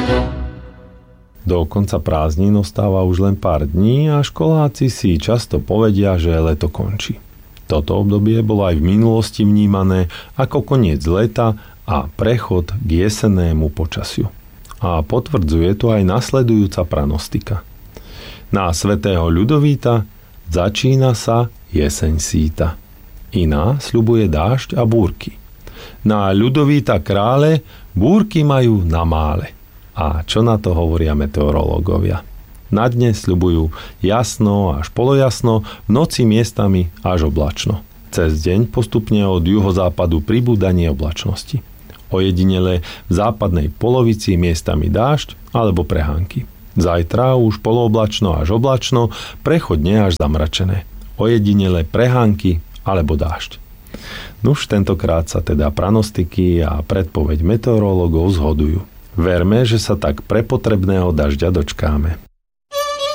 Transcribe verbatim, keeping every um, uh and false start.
Do konca prázdnin ostáva už len pár dní a školáci si často povedia, že leto končí. Toto obdobie bolo aj v minulosti vnímané ako koniec leta a prechod k jesennému počasiu. A potvrdzuje to aj nasledujúca pranostika. Na svätého Ľudovíta začína sa jeseň síta. Iná sľubuje dážď a búrky. Na Ľudovíta krále búrky majú na mále. A čo na to hovoria meteorológovia? Na dne sľubujú jasno až polojasno, v noci miestami až oblačno. Cez deň postupne od juhozápadu pribúdanie oblačnosti. Ojedinele v západnej polovici miestami dážď alebo prehánky. Zajtra už polooblačno až oblačno, prechodne až zamračené. Ojedinele prehánky alebo dážď. Nuž tentokrát sa teda pranostiky a predpoveď meteorológov zhodujú. Verme, že sa tak prepotrebného dažďa dočkáme.